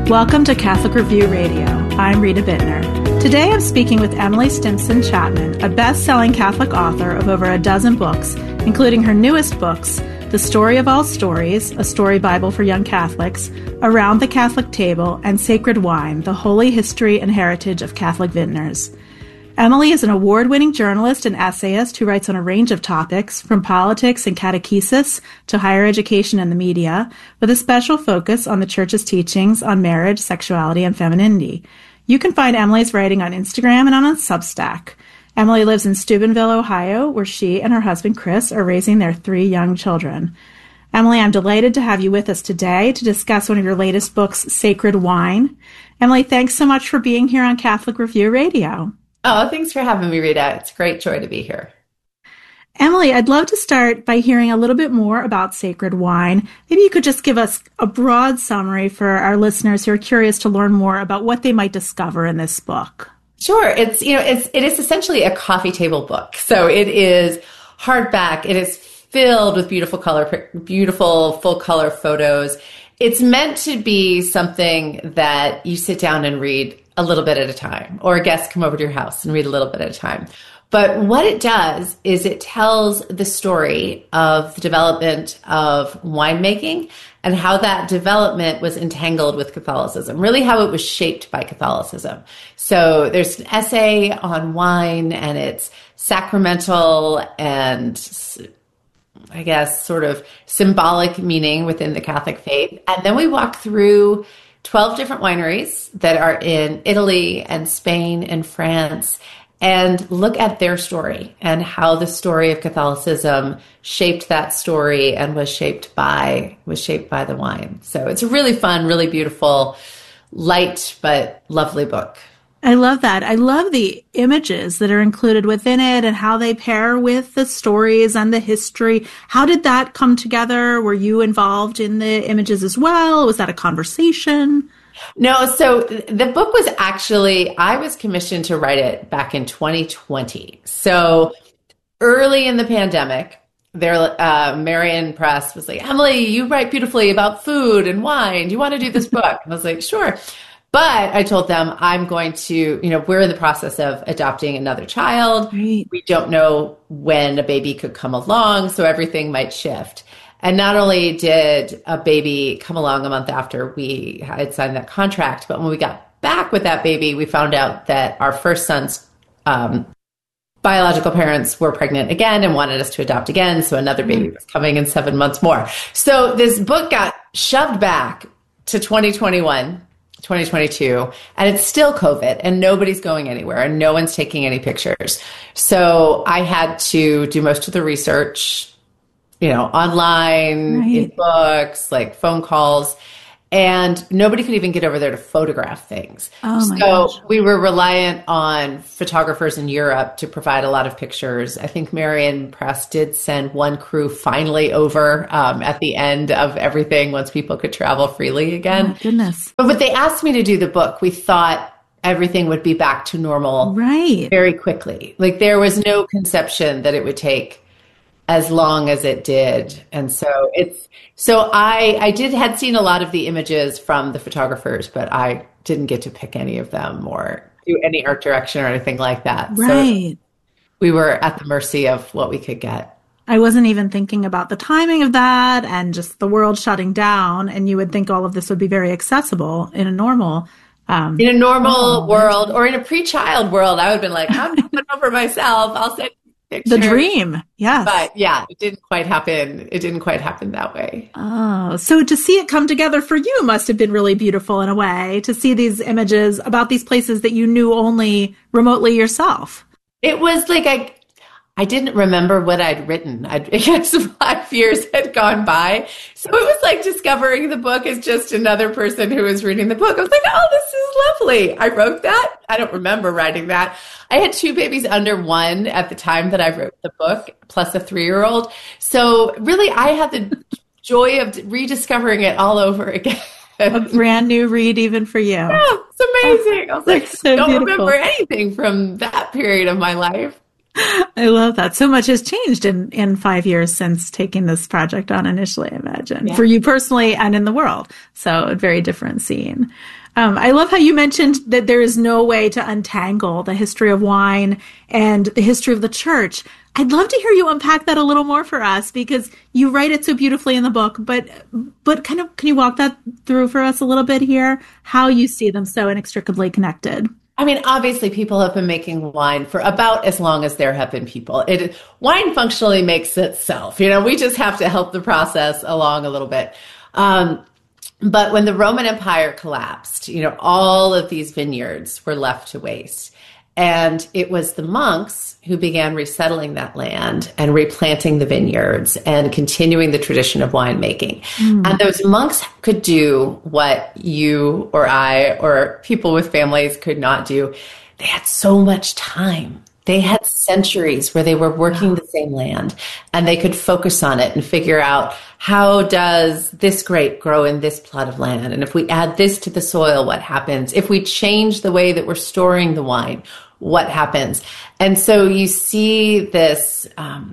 Welcome to Catholic Review Radio. I'm Rita Bittner. Today I'm speaking with Emily Stimson Chapman, a best-selling Catholic author of over a dozen books, including her newest books, The Story of All Stories, a story Bible for young Catholics, Around the Catholic Table, and Sacred Wine, the Holy History and Heritage of Catholic Vintners. Emily is an award-winning journalist and essayist who writes on a range of topics, from politics and catechesis to higher education and the media, with a special focus on the Church's teachings on marriage, sexuality, and femininity. You can find Emily's writing on Instagram and on Substack. Emily lives in Steubenville, Ohio, where she and her husband, Chris, are raising their 3 young children. Emily, I'm delighted to have you with us today to discuss one of your latest books, Sacred Wine. Emily, thanks so much for being here on Catholic Review Radio. Oh, thanks for having me, Rita. It's a great joy to be here. Emily, I'd love to start by hearing a little bit more about Sacred Wine. Maybe you could just give us a broad summary for our listeners who are curious to learn more about what they might discover in this book. Sure. It is essentially a coffee table book. So it is hardback. It is filled with beautiful full color photos. It's meant to be something that you sit down and read a little bit at a time, or a guest come over to your house and read a little bit at a time. But what it does is it tells the story of the development of winemaking and how that development was entangled with Catholicism, really how it was shaped by Catholicism. So there's an essay on wine and its sacramental and, I guess, sort of symbolic meaning within the Catholic faith. And then we walk through 12 different wineries that are in Italy and Spain and France, and look at their story and how the story of Catholicism shaped that story and was shaped by the wine. So it's a really fun, really beautiful, light but lovely book. I love that. I love the images that are included within it and how they pair with the stories and the history. How did that come together? Were you involved in the images as well? Was that a conversation? No, so the book was actually, I was commissioned to write it back in 2020. So early in the pandemic, Marian Press was like, Emily, you write beautifully about food and wine. Do you want to do this book? And I was like, sure. But I told them I'm going to, we're in the process of adopting another child. Right. We don't know when a baby could come along, so everything might shift. And not only did a baby come along a month after we had signed that contract, but when we got back with that baby, we found out that our first son's biological parents were pregnant again and wanted us to adopt again. So another baby was coming in 7 months more. So this book got shoved back to 2022, and it's still COVID and nobody's going anywhere and no one's taking any pictures. So I had to do most of the research, online, in books, like phone calls, and nobody could even get over there to photograph things. So we were reliant on photographers in Europe to provide a lot of pictures. I think Marian Press did send one crew finally over at the end of everything once people could travel freely again. Oh, goodness. But when they asked me to do the book, we thought everything would be back to normal very quickly. Like there was no conception that it would take as long as it did. And so I had seen a lot of the images from the photographers, but I didn't get to pick any of them or do any art direction or anything like that. Right. So we were at the mercy of what we could get. I wasn't even thinking about the timing of that and just the world shutting down. And you would think all of this would be very accessible in a normal world, or in a pre-child world. I would have been like, I'm coming over myself. I'll send pictures. The dream. Yes. But yeah, it didn't quite happen. It didn't quite happen that way. Oh, so to see it come together for you must have been really beautiful in a way, to see these images about these places that you knew only remotely yourself. It was like I didn't remember what I'd written. I guess 5 years had gone by. So it was like discovering the book as just another person who was reading the book. I was like, oh, this is lovely. I wrote that. I don't remember writing that. I had 2 babies under 1 at the time that I wrote the book, plus a 3-year-old. So really, I had the joy of rediscovering it all over again. A brand new read even for you. Yeah, it's amazing. I was like, so don't beautiful. remember anything from that period of my life. I love that. So much has changed in 5 years since taking this project on initially, I imagine, for you personally and in the world. So a very different scene. I love how you mentioned that there is no way to untangle the history of wine and the history of the church. I'd love to hear you unpack that a little more for us, because you write it so beautifully in the book, but kind of, can you walk that through for us a little bit here? How you see them so inextricably connected? I mean, obviously people have been making wine for about as long as there have been people. Wine functionally makes itself, we just have to help the process along a little bit. But when the Roman Empire collapsed, all of these vineyards were left to waste. And it was the monks who began resettling that land and replanting the vineyards and continuing the tradition of winemaking. And those monks could do what you or I or people with families could not do. They had so much time. They had centuries where they were working the same land, and they could focus on it and figure out, how does this grape grow in this plot of land? And if we add this to the soil, what happens? If we change the way that we're storing the wine, what happens? And so you see this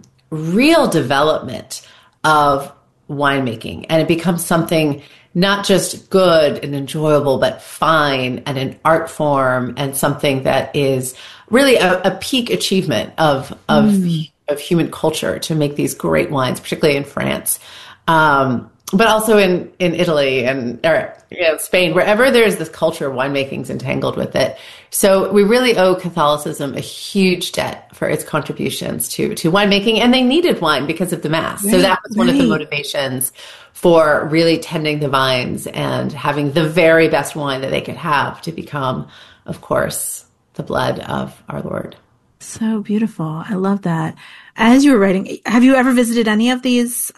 real development of winemaking, and it becomes something not just good and enjoyable, but fine and an art form, and something that is really a peak achievement of human culture to make these great wines, particularly in France. But also in Italy and Spain, wherever there's this culture of winemaking's entangled with it. So we really owe Catholicism a huge debt for its contributions to winemaking, and they needed wine because of the Mass. So that was one of the motivations for really tending the vines and having the very best wine that they could have to become, of course, the blood of our Lord. So beautiful. I love that. As you were writing, have you ever visited any of these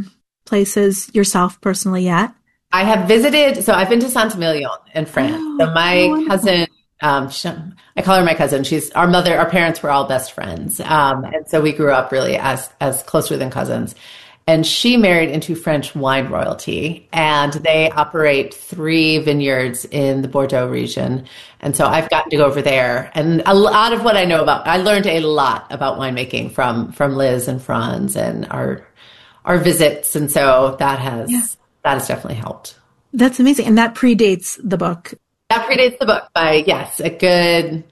places yourself personally yet? I have visited, so I've been to Saint-Emilion in France. So my cousin, I call her my cousin. Our parents were all best friends. And so we grew up really as closer than cousins. And she married into French wine royalty, and they operate 3 vineyards in the Bordeaux region. And so I've gotten to go over there. And a lot of what I learned a lot about winemaking from Liz and Franz and our visits. And so that has definitely helped. That's amazing. And that predates the book. That predates the book by, a good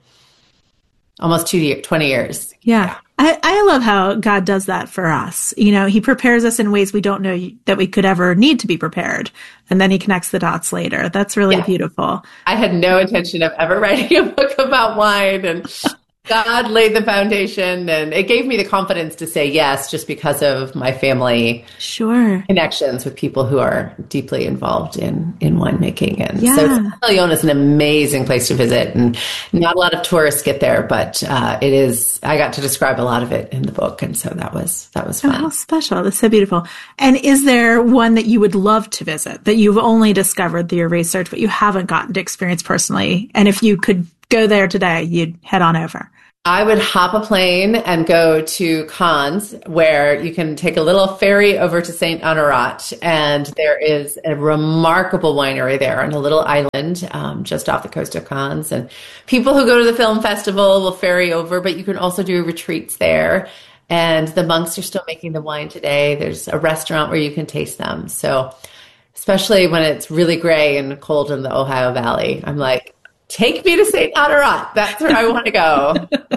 almost 20 years. Yeah. I love how God does that for us. He prepares us in ways we don't know that we could ever need to be prepared. And then he connects the dots later. That's really beautiful. I had no intention of ever writing a book about wine, and God laid the foundation, and it gave me the confidence to say yes, just because of my family connections with people who are deeply involved in winemaking. And so Saint-Emilion is an amazing place to visit, and not a lot of tourists get there, but it is. I got to describe a lot of it in the book, and so that was fun. Oh, how special. That's so beautiful. And is there one that you would love to visit that you've only discovered through your research, but you haven't gotten to experience personally? And if you could go there today, you'd head on over? I would hop a plane and go to Cannes, where you can take a little ferry over to Saint Honorat, and there is a remarkable winery there on a little island just off the coast of Cannes. And people who go to the film festival will ferry over, but you can also do retreats there. And the monks are still making the wine today. There's a restaurant where you can taste them. So especially when it's really gray and cold in the Ohio Valley, I'm like, take me to St. Honorat. That's where I want to go.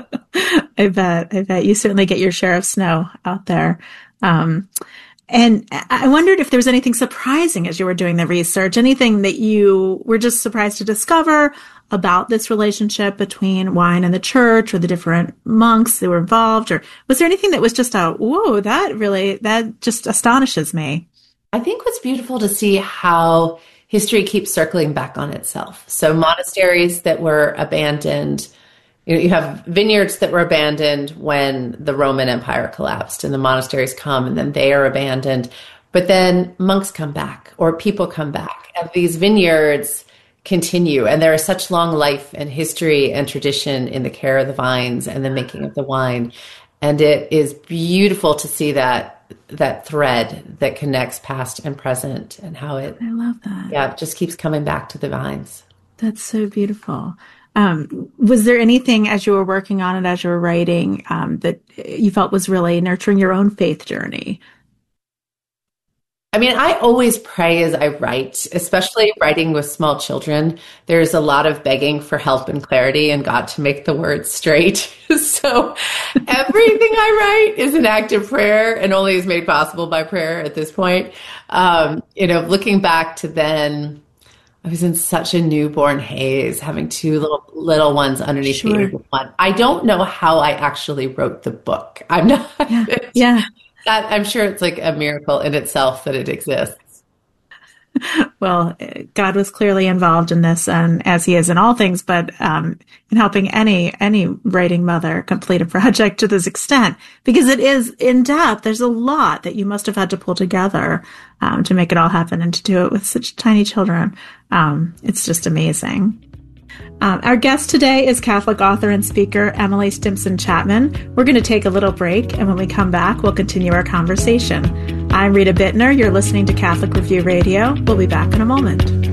I bet. You certainly get your share of snow out there. And I wondered if there was anything surprising as you were doing the research, anything that you were just surprised to discover about this relationship between wine and the church, or the different monks that were involved, or was there anything that was just whoa, that just astonishes me? I think what's beautiful to see how history keeps circling back on itself. So monasteries that were abandoned, you have vineyards that were abandoned when the Roman Empire collapsed, and the monasteries come and then they are abandoned. But then monks come back, or people come back, and these vineyards continue. And there is such long life and history and tradition in the care of the vines and the making of the wine. And it is beautiful to see that thread that connects past and present, and how it, I love that. Yeah, it just keeps coming back to the vines. That's so beautiful. Was there anything as you were working on it, as you were writing, that you felt was really nurturing your own faith journey? I mean, I always pray as I write, especially writing with small children. There's a lot of begging for help and clarity and God to make the words straight. So everything I write is an act of prayer and only is made possible by prayer at this point. Looking back to then, I was in such a newborn haze, having two little ones underneath the age of one. I don't know how I actually wrote the book. I'm not. Yeah. I'm sure it's like a miracle in itself that it exists. Well, God was clearly involved in this, and as He is in all things, but in helping any writing mother complete a project to this extent, because it is in depth. There's a lot that you must have had to pull together to make it all happen, and to do it with such tiny children. It's just amazing. Our guest today is Catholic author and speaker Emily Stimson Chapman. We're going to take a little break, and when we come back, we'll continue our conversation. I'm Rita Bittner. You're listening to Catholic Review Radio. We'll be back in a moment.